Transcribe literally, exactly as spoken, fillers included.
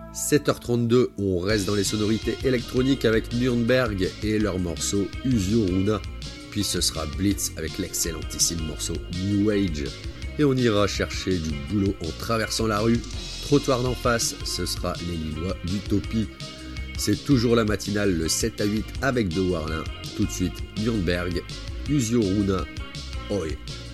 sept heures trente-deux, on reste dans les sonorités électroniques avec Nürnberg et leur morceau Usio Runa. Puis ce sera Blitz avec l'excellentissime morceau New Age. Et on ira chercher du boulot en traversant la rue. Trottoir d'en face, ce sera les Lillois d'Utopie. C'est toujours la matinale, le sept à huit avec De Warlin. Tout de suite, Nürnberg, Usio Runa. Oh yeah.